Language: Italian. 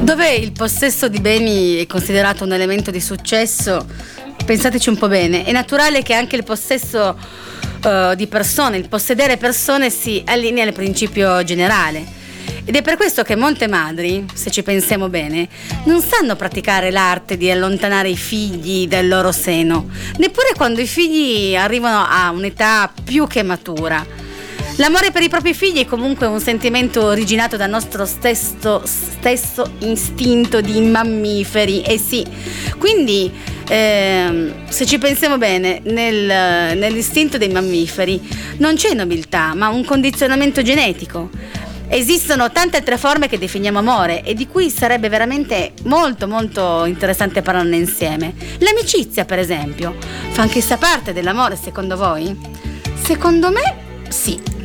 Dove il possesso di beni è considerato un elemento di successo, pensateci un po' bene, è naturale che anche il possesso di persone, il possedere persone si allinea al principio generale. Ed è per questo che molte madri, se ci pensiamo bene, non sanno praticare l'arte di allontanare i figli dal loro seno, neppure quando i figli arrivano a un'età più che matura. L'amore per i propri figli è comunque un sentimento originato dal nostro stesso istinto di mammiferi, e sì, quindi se ci pensiamo bene, nell'istinto dei mammiferi non c'è nobiltà, ma un condizionamento genetico. Esistono tante altre forme che definiamo amore e di cui sarebbe veramente molto molto interessante parlarne insieme. L'amicizia, per esempio, fa anch'essa parte dell'amore, secondo voi? Secondo me sì.